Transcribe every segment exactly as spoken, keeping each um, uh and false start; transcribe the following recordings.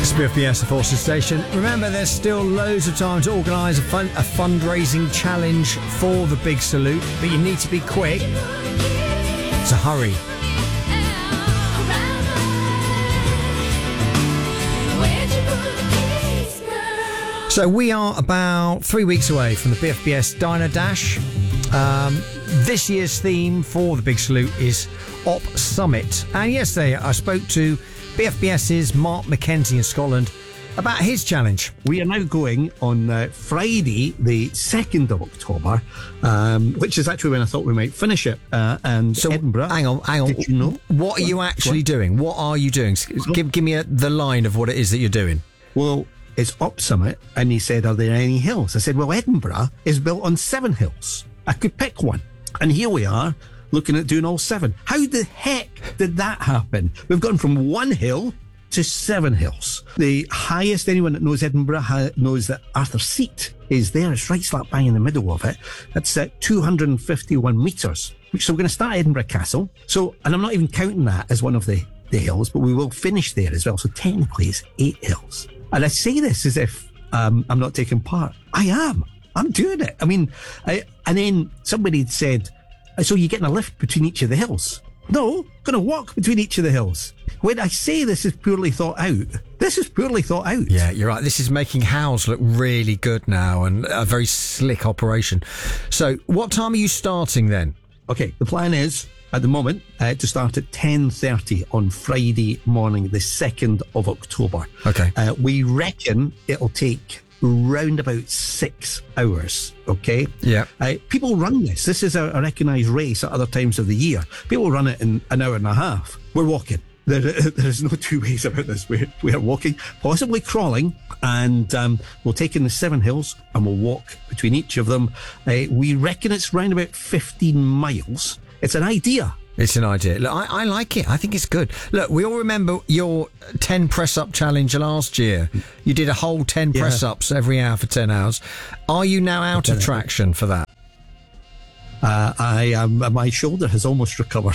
B F B S, the Forces Station. Remember, there's still loads of time to organise a, fun, a fundraising challenge for the Big Salute, but you need to be quick. So hurry. So we are about three weeks away from the B F B S Diner Dash. Um, this year's theme for the Big Salute is Op Summit. And yesterday I spoke to BFBS's Mark McKenzie in Scotland about his challenge. We are now going on uh, Friday, the second of October, um, which is actually when I thought we might finish it. Uh, and so, Edinburgh. Hang on, hang on. Did you know? What are you actually doing? What are you doing? Give, give me a, the line of what it is that you're doing. Well, it's Op Summit, and he said, are there any hills? I said, well, Edinburgh is built on seven hills. I could pick one. And here we are, looking at doing all seven. How the heck did that happen? We've gone from one hill to seven hills. The highest, anyone that knows Edinburgh ha- knows that Arthur Seat is there. It's right slap bang in the middle of it. That's at two hundred fifty-one metres. So we're going to start at Edinburgh Castle. So, and I'm not even counting that as one of the, the hills, but we will finish there as well. So technically it's eight hills. And I say this as if um, I'm not taking part. I am. I'm doing it. I mean, I, and then somebody had said, so you're getting a lift between each of the hills? No, going to walk between each of the hills. When I say this is poorly thought out, this is poorly thought out. Yeah, you're right. This is making Howes look really good now and a very slick operation. So what time are you starting then? Okay, the plan is, at the moment, uh, to start at ten thirty on Friday morning, the second of October. Okay. Uh, we reckon it'll take round about six hours, okay? Yeah. Uh, people run this. This is a, a recognised race at other times of the year. People run it in an hour and a half. We're walking. There, there's no two ways about this. We're, we're walking, possibly crawling, and um, we'll take in the seven hills and we'll walk between each of them. Uh, we reckon it's round about fifteen miles. It's an idea. It's an idea. Look, I, I like it. I think it's good. Look, we all remember your ten press-up challenge last year. You did a whole ten yeah. press-ups every hour for ten hours. Are you now out of traction for that? Uh, I um, my shoulder has almost recovered.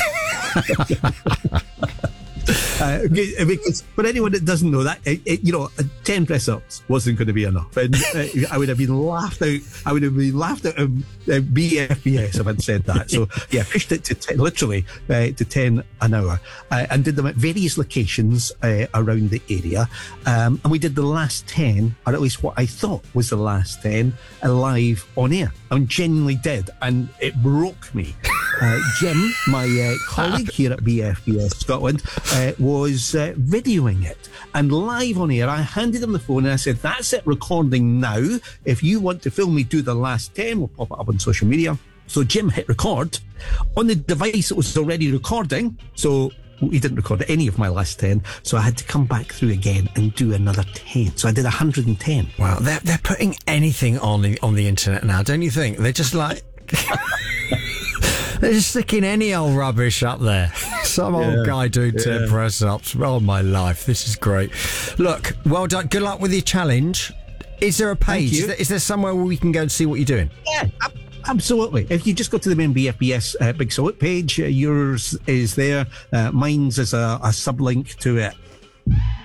Uh, because for anyone that doesn't know that, it, it, you know, ten press-ups wasn't going to be enough, and uh, I would have been laughed out. I would have been laughed out of uh, B F B S if I'd said that. So yeah, pushed it to ten, literally uh, to ten an hour, uh, and did them at various locations uh, around the area. Um, and we did the last ten, or at least what I thought was the last ten, uh, live on air. I mean, genuinely did, and it broke me. Uh, Jim, my uh, colleague here at B F B S Scotland, uh, was uh, videoing it. And live on air, I handed him the phone and I said, that's it, recording now. If you want to film me do the last ten, we'll pop it up on social media. So Jim hit record on the device that was already recording. So he didn't record any of my last ten. So I had to come back through again and do another ten. So I did one hundred ten. Wow, they're, they're putting anything on the, on the internet now, don't you think? They're just like... They're just sticking any old rubbish up there. Some yeah, old guy doing ten yeah. press-ups. Oh, my life. This is great. Look, well done. Good luck with your challenge. Is there a page? Is there, is there somewhere where we can go and see what you're doing? Yeah, absolutely. If you just go to the main B F B S uh, Big Salute page, uh, yours is there. Uh, mine's is a, a sublink to it.